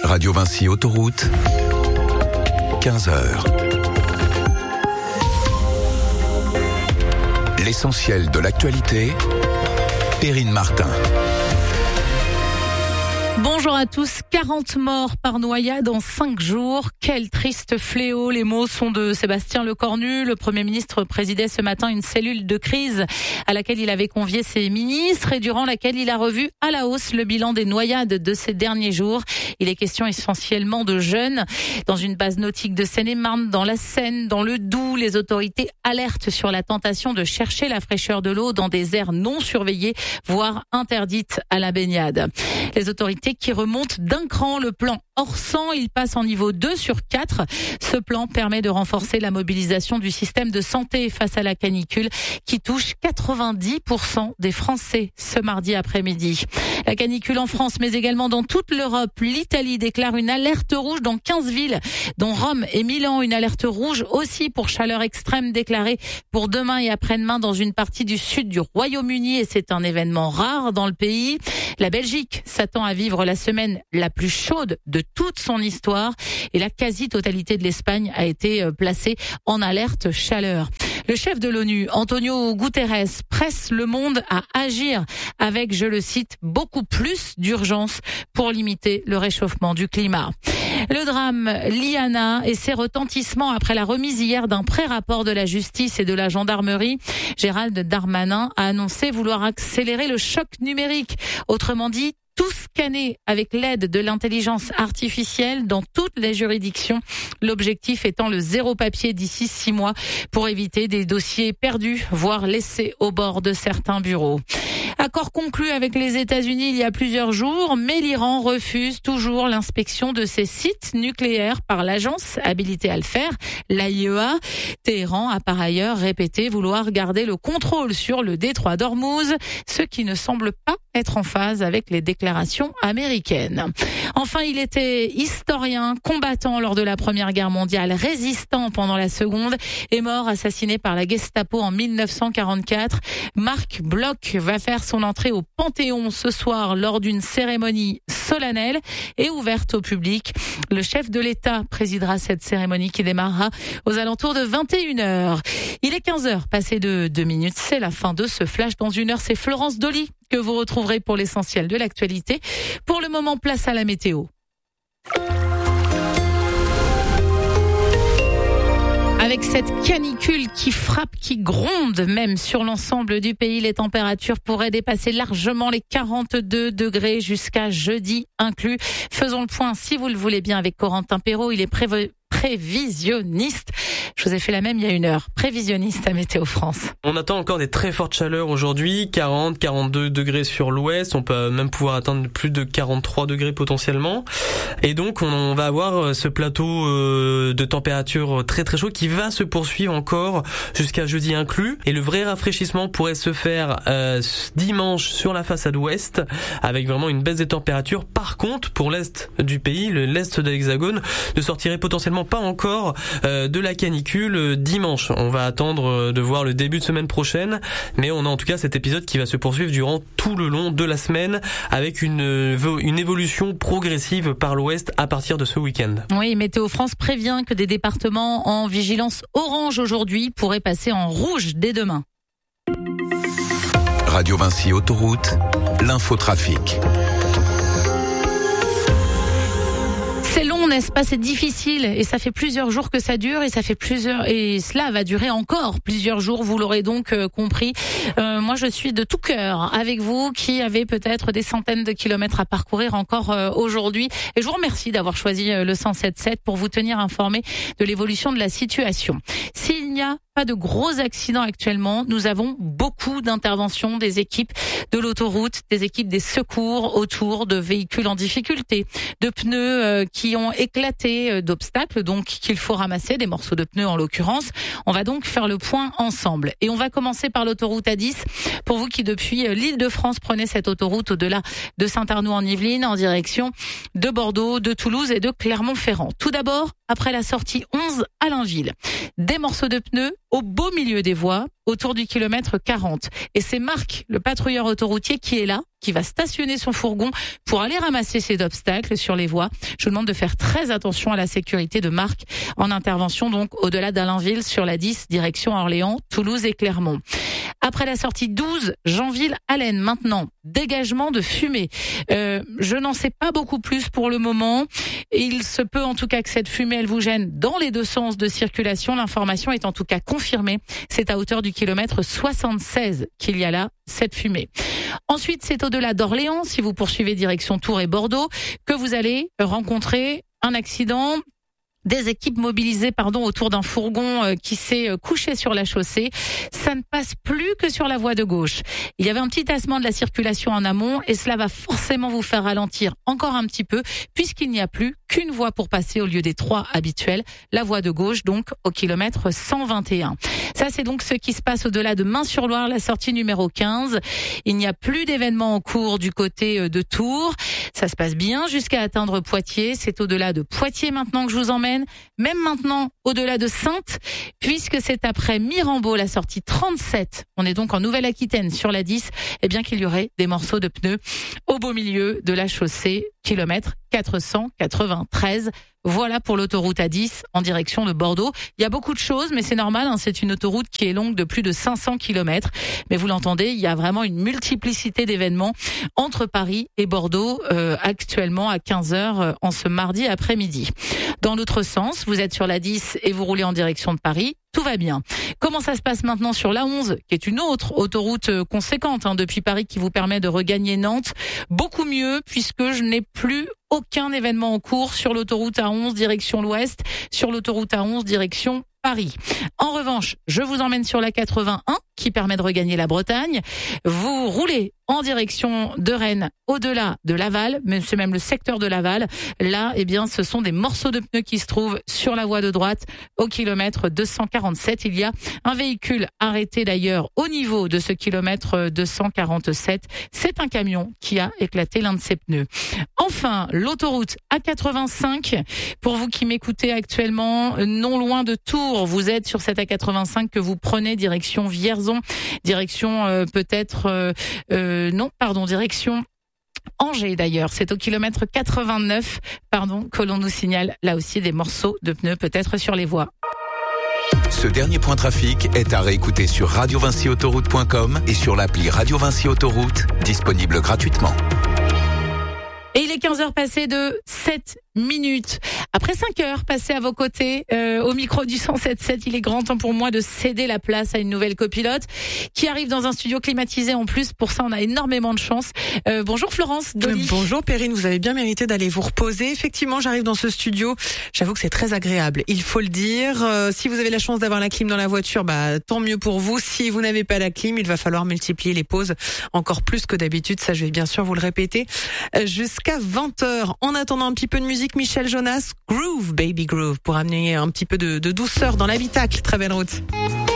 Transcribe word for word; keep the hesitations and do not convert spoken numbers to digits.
Radio Vinci Autoroute, quinze heures. L'essentiel de l'actualité, Perrine Martin. Bonjour à tous. quarante morts par noyade en cinq jours. Quel triste fléau. Les mots sont de Sébastien Lecornu. Le Premier ministre présidait ce matin une cellule de crise à laquelle il avait convié ses ministres et durant laquelle il a revu à la hausse le bilan des noyades de ces derniers jours. Il est question essentiellement de jeunes. Dans une base nautique de Seine-et-Marne, dans la Seine, dans le Doubs, les autorités alertent sur la tentation de chercher la fraîcheur de l'eau dans des aires non surveillées, voire interdites à la baignade. Les autorités qui remonte d'un cran le plan Orsan. Il passe en niveau deux sur quatre. Ce plan permet de renforcer la mobilisation du système de santé face à la canicule qui touche quatre-vingt-dix pour cent des Français ce mardi après-midi. La canicule en France, mais également dans toute l'Europe. L'Italie déclare une alerte rouge dans quinze villes, dont Rome et Milan. Une alerte rouge aussi pour chaleur extrême déclarée pour demain et après-demain dans une partie du sud du Royaume-Uni. Et c'est un événement rare dans le pays. La Belgique s'attend à vivre la semaine la plus chaude de toute son histoire et la quasi-totalité de l'Espagne a été placée en alerte chaleur. Le chef de l'ONU, Antonio Guterres, presse le monde à agir avec, je le cite, beaucoup plus d'urgence pour limiter le réchauffement du climat. Le drame Liana et ses retentissements après la remise hier d'un pré-rapport de la justice et de la gendarmerie. Gérald Darmanin a annoncé vouloir accélérer le choc numérique. Autrement dit, tout scanner avec l'aide de l'intelligence artificielle dans toutes les juridictions. L'objectif étant le zéro papier d'ici six mois pour éviter des dossiers perdus, voire laissés au bord de certains bureaux. Accord conclu avec les États-Unis il y a plusieurs jours, mais l'Iran refuse toujours l'inspection de ses sites nucléaires par l'agence habilitée à le faire, l'A I E A. Téhéran a par ailleurs répété vouloir garder le contrôle sur le détroit d'Ormuz, ce qui ne semble pas être en phase avec les déclarations américaines. Enfin, il était historien, combattant lors de la Première Guerre mondiale, résistant pendant la Seconde, et mort assassiné par la Gestapo en mille neuf cent quarante-quatre. Marc Bloch va faire son entrée au Panthéon ce soir lors d'une cérémonie solennelle et ouverte au public. Le chef de l'État présidera cette cérémonie qui démarrera aux alentours de vingt et une heures. Il est quinze heures, passé de deux minutes. C'est la fin de ce flash. Dans une heure, c'est Florence Dolly que vous retrouverez pour l'essentiel de l'actualité. Pour le moment, place à la météo. Avec cette canicule qui frappe, qui gronde même sur l'ensemble du pays, les températures pourraient dépasser largement les quarante-deux degrés jusqu'à jeudi inclus. Faisons le point, si vous le voulez bien, avec Corentin Perrault. Il est prévu prévisionniste. Je vous ai fait la même il y a une heure. Prévisionniste à Météo France. On attend encore des très fortes chaleurs aujourd'hui, quarante, quarante-deux degrés sur l'ouest. On peut même pouvoir atteindre plus de quarante-trois degrés potentiellement. Et donc, on va avoir ce plateau de température très très chaud qui va se poursuivre encore jusqu'à jeudi inclus. Et le vrai rafraîchissement pourrait se faire euh, dimanche sur la façade ouest avec vraiment une baisse des températures. Par contre, pour l'est du pays, le l'est de l'Hexagone, ne sortirait potentiellement pas encore euh, de la canicule euh, dimanche. On va attendre euh, de voir le début de semaine prochaine, mais on a en tout cas cet épisode qui va se poursuivre durant tout le long de la semaine avec une, euh, une évolution progressive par l'ouest à partir de ce week-end. Oui, Météo France prévient que des départements en vigilance orange aujourd'hui pourraient passer en rouge dès demain. Radio Vinci Autoroute, l'infotrafic. C'est long, n'est-ce pas? C'est difficile et ça fait plusieurs jours que ça dure et ça fait plusieurs et cela va durer encore plusieurs jours. Vous l'aurez donc euh, compris. Euh, moi, je suis de tout cœur avec vous qui avez peut-être des centaines de kilomètres à parcourir encore euh, aujourd'hui. Et je vous remercie d'avoir choisi euh, le cent sept sept pour vous tenir informé de l'évolution de la situation. S'il n'y a pas de gros accidents actuellement, nous avons beaucoup d'interventions des équipes de l'autoroute, des équipes des secours autour de véhicules en difficulté, de pneus euh, qui ont éclaté, euh, d'obstacles donc qu'il faut ramasser, des morceaux de pneus en l'occurrence. On va donc faire le point ensemble et on va commencer par l'autoroute A dix. Pour vous qui depuis euh, l'Île-de-France prenez cette autoroute au-delà de Saint-Arnoux en Yvelines en direction de Bordeaux, de Toulouse et de Clermont-Ferrand. Tout d'abord, après la sortie onze à Blainville. Des morceaux de pneus au beau milieu des voies, autour du kilomètre quarante. Et c'est Marc, le patrouilleur autoroutier, qui est là, qui va stationner son fourgon pour aller ramasser ces obstacles sur les voies. Je vous demande de faire très attention à la sécurité de Marc en intervention, donc au-delà d'Allainville sur la dix, direction Orléans, Toulouse et Clermont. Après la sortie douze, Janville-Allen, maintenant, dégagement de fumée. Euh, je n'en sais pas beaucoup plus pour le moment. Il se peut en tout cas que cette fumée, elle vous gêne dans les deux sens de circulation. L'information est en tout cas confirmée. C'est à hauteur du kilomètre soixante-seize qu'il y a là cette fumée. Ensuite, c'est au-delà d'Orléans, si vous poursuivez direction Tours et Bordeaux, que vous allez rencontrer un accident. Des équipes mobilisées pardon, autour d'un fourgon euh, qui s'est euh, couché sur la chaussée. Ça ne passe plus que sur la voie de gauche. Il y avait un petit tassement de la circulation en amont et cela va forcément vous faire ralentir encore un petit peu puisqu'il n'y a plus qu'une voie pour passer au lieu des trois habituelles. La voie de gauche donc au kilomètre cent vingt et un. Ça c'est donc ce qui se passe au-delà de Main-sur-Loire, la sortie numéro quinze. Il n'y a plus d'événements en cours du côté de Tours. Ça se passe bien jusqu'à atteindre Poitiers. C'est au-delà de Poitiers maintenant que je vous emmène. Même maintenant, au-delà de Saintes, puisque c'est après Mirambeau, la sortie trente-sept, on est donc en Nouvelle-Aquitaine sur la dix, eh bien qu'il y aurait des morceaux de pneus au beau milieu de la chaussée, kilomètre quatre cent quatre-vingt-treize. Voilà pour l'autoroute A dix en direction de Bordeaux. Il y a beaucoup de choses, mais c'est normal, hein, c'est une autoroute qui est longue de plus de cinq cents kilomètres. Mais vous l'entendez, il y a vraiment une multiplicité d'événements entre Paris et Bordeaux euh, actuellement à quinze heures euh, en ce mardi après-midi. Dans l'autre sens, vous êtes sur la dix et vous roulez en direction de Paris. Tout va bien. Comment ça se passe maintenant sur la onze, qui est une autre autoroute conséquente hein, depuis Paris qui vous permet de regagner Nantes? Beaucoup mieux puisque je n'ai plus aucun événement en cours sur l'autoroute A onze direction l'ouest, sur l'autoroute A onze direction Paris. En revanche, je vous emmène sur la quatre-vingt-un qui permet de regagner la Bretagne. Vous roulez en direction de Rennes, au-delà de Laval, mais c'est même le secteur de Laval. Là, eh bien, ce sont des morceaux de pneus qui se trouvent sur la voie de droite au kilomètre deux cent quarante-sept. Il y a un véhicule arrêté d'ailleurs au niveau de ce kilomètre deux cent quarante-sept. C'est un camion qui a éclaté l'un de ses pneus. Enfin, l'autoroute A quatre-vingt-cinq. Pour vous qui m'écoutez actuellement, non loin de Tours, vous êtes sur cette A quatre-vingt-cinq que vous prenez direction Vierzon, direction euh, peut-être euh, euh, non, pardon, direction Angers d'ailleurs. C'est au kilomètre quatre-vingt-neuf, pardon, que l'on nous signale là aussi des morceaux de pneus peut-être sur les voies. Ce dernier point trafic est à réécouter sur radio vinci autoroute point com et sur l'appli Radio Vinci Autoroute, disponible gratuitement. Et il est quinze heures passées de sept minutes. Après cinq heures passées à vos côtés, euh, au micro du cent sept sept, il est grand temps pour moi de céder la place à une nouvelle copilote qui arrive dans un studio climatisé en plus. Pour ça, on a énormément de chance. Euh, bonjour Florence Dolly. Bonjour Perrine, vous avez bien mérité d'aller vous reposer. Effectivement, j'arrive dans ce studio. J'avoue que c'est très agréable, il faut le dire. Euh, si vous avez la chance d'avoir la clim dans la voiture, bah tant mieux pour vous. Si vous n'avez pas la clim, il va falloir multiplier les pauses encore plus que d'habitude. Ça, je vais bien sûr vous le répéter. Euh, jusqu'à vingt heures. En attendant un petit peu de musique, Michel Jonas, Groove, Baby Groove, pour amener un petit peu de, de douceur dans l'habitacle. Très belle route.